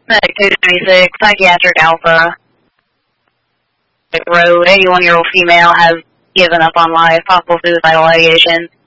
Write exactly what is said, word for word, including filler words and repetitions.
Medic two twenty-six, Psychiatric Alpha. Road, eighty-one-year-old female has given up on life, possible suicidal ideation.